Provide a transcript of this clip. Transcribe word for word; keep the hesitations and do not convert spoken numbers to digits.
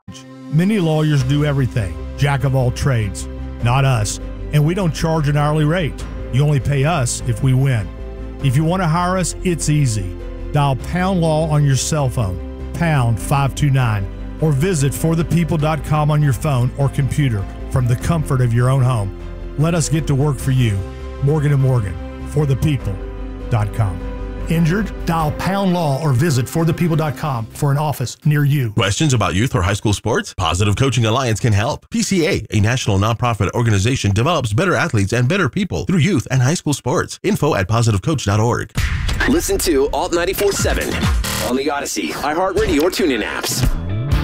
Many lawyers do everything, jack of all trades. Not us, and we don't charge an hourly rate. You only pay us if we win. If you want to hire us, it's easy. Dial Pound Law on your cell phone, pound five two nine, or visit for the people dot com on your phone or computer from the comfort of your own home. Let us get to work for you. Morgan and Morgan, for the people dot com. Injured? Dial Pound Law or visit for the people dot com for an office near you. Questions about youth or high school sports? Positive Coaching Alliance can help. P C A, a national nonprofit organization, develops better athletes and better people through youth and high school sports. Info at positive coach dot org. Listen to Alt ninety-four point seven on the Odyssey, iHeartRadio, or TuneIn apps.